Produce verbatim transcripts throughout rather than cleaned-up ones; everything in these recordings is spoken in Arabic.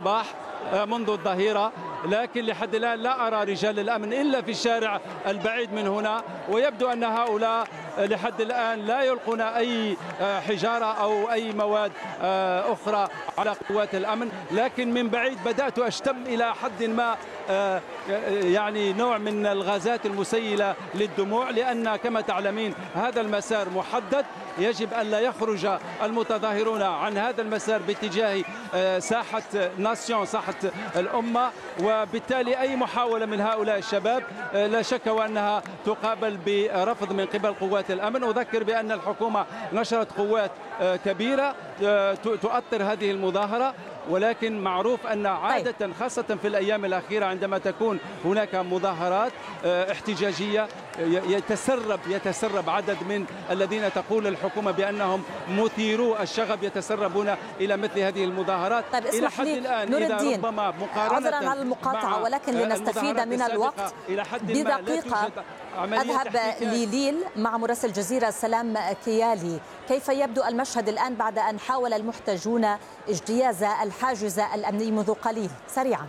الصباح منذ الظهيرة، لكن لحد الآن لا أرى رجال الأمن إلا في الشارع البعيد من هنا، ويبدو أن هؤلاء لحد الآن لا يلقون أي حجارة أو أي مواد أخرى على قوات الأمن، لكن من بعيد بدأت أشتم إلى حد ما يعني نوع من الغازات المسيلة للدموع، لأن كما تعلمين هذا المسار محدد، يجب أن لا يخرج المتظاهرون عن هذا المسار باتجاه ساحة ناسيون، ساحة الأمة، وبالتالي أي محاولة من هؤلاء الشباب لا شك وأنها تقابل برفض من قبل قوات الأمن. أذكر بأن الحكومة نشرت قوات كبيرة تؤطر هذه المظاهرة، ولكن معروف أن عادة خاصة في الأيام الأخيرة عندما تكون هناك مظاهرات احتجاجية يتسرب يتسرب عدد من الذين تقول الحكومة بأنهم مثيرو الشغب يتسربون إلى مثل هذه المظاهرات. طيب إلى حد الآن إذا ربما مقارنة عذرا على المقاطعة، ولكن لنستفيد من الوقت بدقيقة أذهب لليل مع مراسل الجزيرة سلام كيالي. كيف يبدو المشهد الآن بعد أن حاول المحتجون اجتياز الحاجز الأمني منذ قليل؟ سريعا.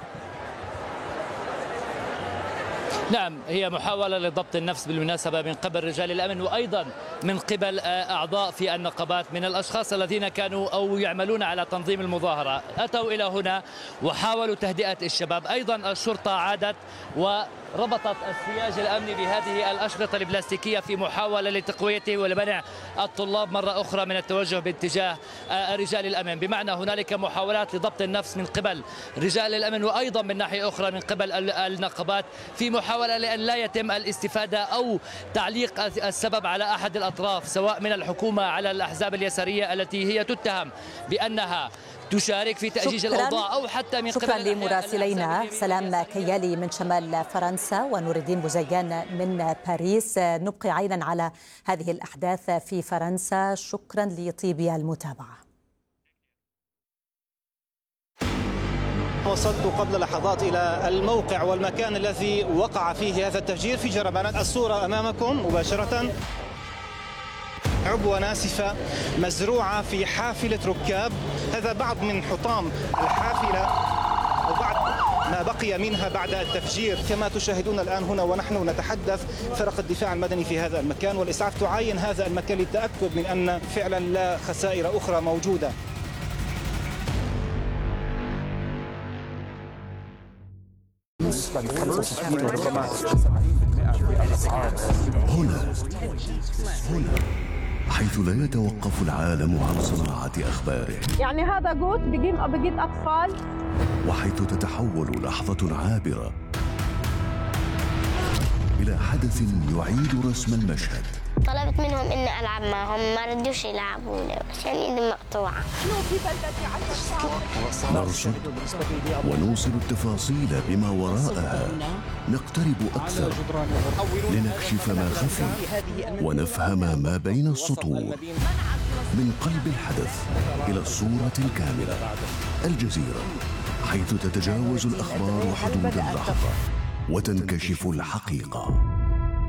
نعم، هي محاولة لضبط النفس بالمناسبة من قبل رجال الأمن وأيضا من قبل أعضاء في النقابات من الأشخاص الذين كانوا أو يعملون على تنظيم المظاهرة، أتوا إلى هنا وحاولوا تهدئة الشباب. أيضا الشرطة عادت وربطت السياج الأمني بهذه الأشرطة البلاستيكية في محاولة لتقويته ولمنع الطلاب مرة أخرى من التوجه باتجاه رجال الأمن. بمعنى هنالك محاولات لضبط النفس من قبل رجال الأمن وأيضا من ناحية أخرى من قبل النقابات في محاولة لأن لا يتم الاستفادة أو تعليق السبب على أحد الأطراف، سواء من الحكومة على الأحزاب اليسارية التي هي تتهم بأنها تشارك في تأجيج الأوضاع أو حتى من قبل. شكرا لمراسلينا سلام كيالي من شمال فرنسا ونور الدين بوزيان من باريس. نبقي عينا على هذه الأحداث في فرنسا. شكرا لطيب المتابعة. وصلت قبل لحظات إلى الموقع والمكان الذي وقع فيه هذا التفجير في جربانات. الصورة أمامكم مباشرة، عبوة ناسفة مزروعة في حافلة ركاب. هذا بعض من حطام الحافلة وبعض ما بقي منها بعد التفجير. كما تشاهدون الآن هنا ونحن نتحدث، فرق الدفاع المدني في هذا المكان والإسعاف تعاين هذا المكان للتأكد من أن فعلا لا خسائر أخرى موجودة. هنا هنا حيث لا يتوقف العالم عن صناعة أخباره، يعني هذا جوت بيجيب بيجيب أطفال، وحيث تتحول لحظة عابرة إلى حدث يعيد رسم المشهد. طلبت منهم إني ألعب معهم، ما ردوش يلعبوني عشان إيدي مقطوعة. نرصد ونوصل التفاصيل بما وراءها، نقترب أكثر لنكشف ما خفي ونفهم ما بين السطور. من قلب الحدث إلى الصورة الكاملة، الجزيرة، حيث تتجاوز الأخبار حدود اللحظة وتنكشف الحقيقة.